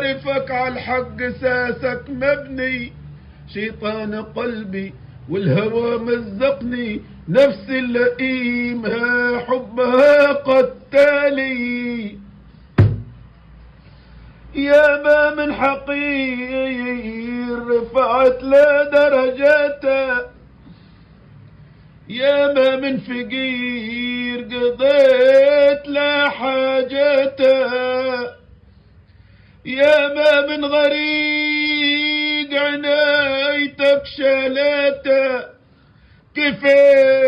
شايفك على الحق ساسك مبني، شيطان قلبي والهوى مزقني، نفس اللئيمها حبها قتالي. يا ما من حقير رفعت له درجاته، يا ما من فقير قضيت له حاجته، يا ما من غريق عنايتك شالته. كيف